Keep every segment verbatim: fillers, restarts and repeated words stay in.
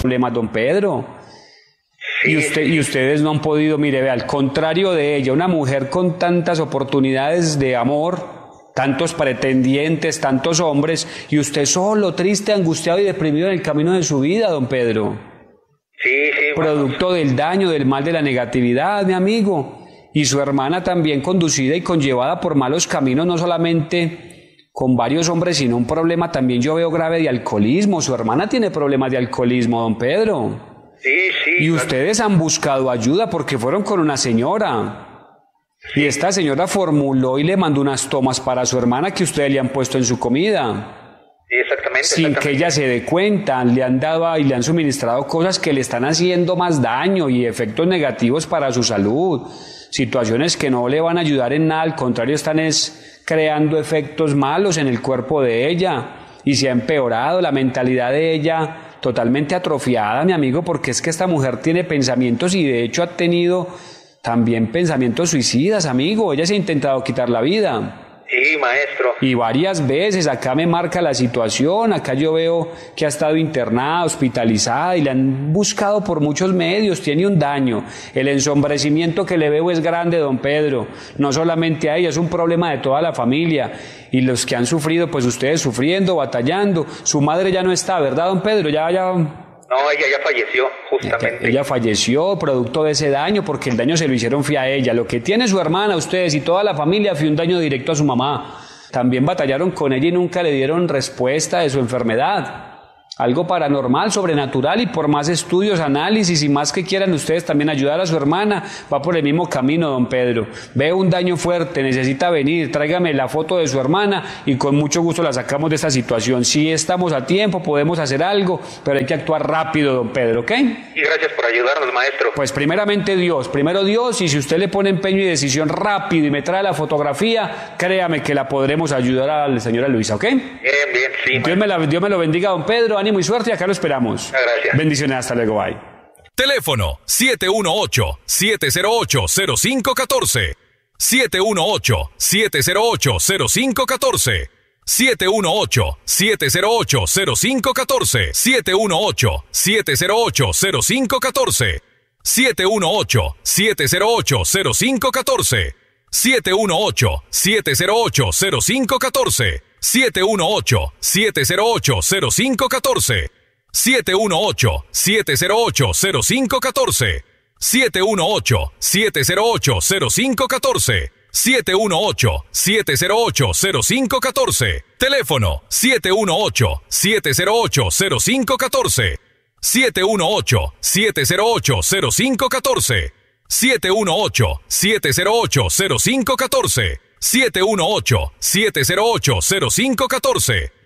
problemas, don Pedro. Sí, y usted y ustedes no han podido, mire, ve, al contrario de ella, una mujer con tantas oportunidades de amor, tantos pretendientes, tantos hombres, y usted solo, triste, angustiado y deprimido en el camino de su vida, don Pedro. Sí, sí. Producto bueno. del daño, del mal, de la negatividad, mi amigo. Y su hermana también conducida y conllevada por malos caminos, no solamente con varios hombres, sino un problema también yo veo grave de alcoholismo. Su hermana tiene problemas de alcoholismo, don Pedro. Sí, sí. Y ustedes han buscado ayuda porque fueron con una señora. Y esta señora formuló y le mandó unas tomas para su hermana que ustedes le han puesto en su comida. Sí, exactamente. Sin exactamente. que ella se dé cuenta, le han dado y le han suministrado cosas que le están haciendo más daño y efectos negativos para su salud. Situaciones que no le van a ayudar en nada, al contrario, están es creando efectos malos en el cuerpo de ella. Y se ha empeorado la mentalidad de ella, totalmente atrofiada, mi amigo, porque es que esta mujer tiene pensamientos y de hecho ha tenido también pensamientos suicidas, amigo. Ella se ha intentado quitar la vida. Sí, maestro. Y varias veces, acá me marca la situación, acá yo veo que ha estado internada, hospitalizada y le han buscado por muchos medios, tiene un daño. El ensombrecimiento que le veo es grande, don Pedro, no solamente a ella, es un problema de toda la familia. Y los que han sufrido, pues ustedes sufriendo, batallando. Su madre ya no está, ¿verdad, don Pedro? Ya, ya... No, ella ya falleció, justamente. Ella, ella falleció producto de ese daño, porque el daño se lo hicieron fue a ella. Lo que tiene su hermana, ustedes y toda la familia fue un daño directo a su mamá. También batallaron con ella y nunca le dieron respuesta de su enfermedad. Algo paranormal, sobrenatural, y por más estudios, análisis y más que quieran ustedes también ayudar a su hermana, va por el mismo camino, don Pedro. Ve un daño fuerte, necesita venir, tráigame la foto de su hermana y con mucho gusto la sacamos de esta situación. Si estamos a tiempo, podemos hacer algo, pero hay que actuar rápido, don Pedro, ¿ok? Y gracias por ayudarnos, maestro. Pues primeramente Dios, primero Dios, y si usted le pone empeño y decisión rápido y me trae la fotografía, créame que la podremos ayudar a la señora Luisa, ¿ok? Bien, bien, sí. Dios me, la, Dios me lo bendiga, don Pedro. Ánimo y suerte, y acá lo esperamos. Gracias. Bendiciones, hasta luego, bye. Teléfono siete uno ocho, siete cero ocho, cero cinco uno cuatro. siete uno ocho, siete cero ocho, cero cinco uno cuatro. siete uno ocho, siete cero ocho, cero cinco uno cuatro. siete uno ocho, siete cero ocho, cero cinco uno cuatro. siete uno ocho, siete cero ocho, cero cinco uno cuatro. siete uno ocho, siete cero ocho, cero cinco uno cuatro. siete uno ocho, siete cero ocho, cero cinco uno cuatro. siete uno ocho, siete cero ocho, cero cinco uno cuatro. siete uno ocho, siete cero ocho, cero cinco uno cuatro. siete uno ocho, siete cero ocho, cero cinco uno cuatro. Teléfono siete uno ocho, siete cero ocho, cero cinco uno cuatro. siete uno ocho, siete cero ocho, cero cinco uno cuatro. siete uno ocho, siete cero ocho, cero cinco uno cuatro. siete uno ocho, siete cero ocho, cero cinco uno cuatro.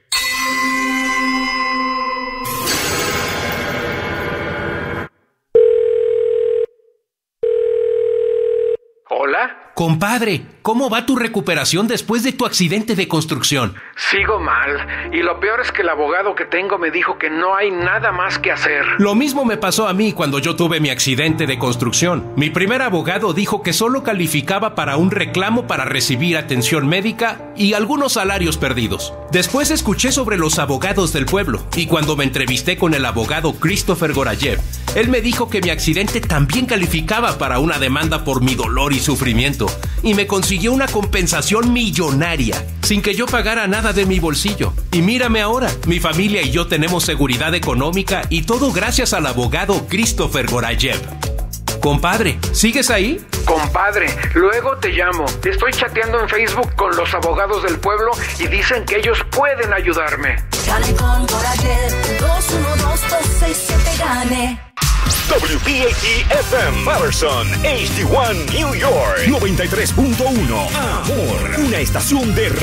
¿Hola? Compadre, ¿cómo va tu recuperación después de tu accidente de construcción? Sigo mal, y lo peor es que el abogado que tengo me dijo que no hay nada más que hacer. Lo mismo me pasó a mí cuando yo tuve mi accidente de construcción. Mi primer abogado dijo que solo calificaba para un reclamo para recibir atención médica y algunos salarios perdidos. Después escuché sobre los abogados del pueblo, y cuando me entrevisté con el abogado Christopher Gorayev, él me dijo que mi accidente también calificaba para una demanda por mi dolor y sufrimiento, y me consiguió una compensación millonaria, sin que yo pagara nada de mi bolsillo. Y mírame ahora, mi familia y yo tenemos seguridad económica y todo gracias al abogado Christopher Gorayev. Compadre, ¿sigues ahí? Compadre, luego te llamo. Estoy chateando en Facebook con los abogados del pueblo y dicen que ellos pueden ayudarme. Gane con Gorayev, dos uno dos, dos seis siete, gane. W P A T F M Patterson, H D uno New York noventa y tres punto uno. Amor, una estación de